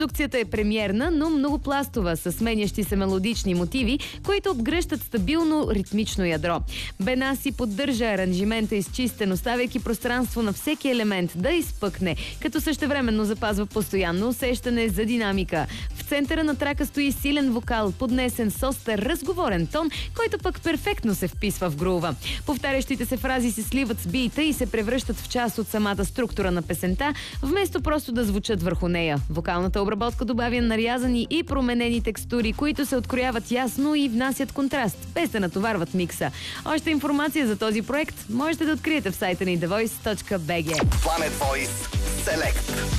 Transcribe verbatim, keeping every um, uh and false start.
Продукцията е премиерна, но многопластова, с сменящи се мелодични мотиви, които обгръщат стабилно ритмично ядро. Бенаси поддържа аранжимента изчистен, оставяйки пространство на всеки елемент да изпъкне, като същевременно запазва постоянно усещане за динамика. В центъра на трака стои силен вокал, поднесен с остър разговорен тон, който пък перфектно се вписва в грува. Повтарящите се фрази се сливат с бита и се превръщат в част от самата структура на песента, вместо просто да звучат върху нея. Вокалната обработка добавя нарязани и променени текстури, които се открояват ясно и внасят контраст, без да натоварват микса. Още информация за този проект можете да откриете в сайта ни the voice точка b g. Planet Voice Select.